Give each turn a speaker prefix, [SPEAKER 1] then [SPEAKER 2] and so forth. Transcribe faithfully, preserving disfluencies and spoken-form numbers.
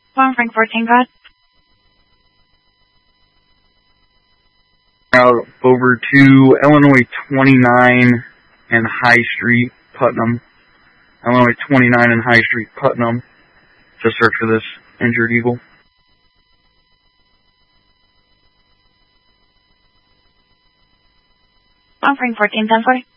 [SPEAKER 1] One Frank fourteen, God.
[SPEAKER 2] Out over to Illinois twenty-nine and High Street, Putnam. Illinois twenty-nine and High Street, Putnam, to search for this injured Eagle.
[SPEAKER 1] One Frank fourteen, ten forty.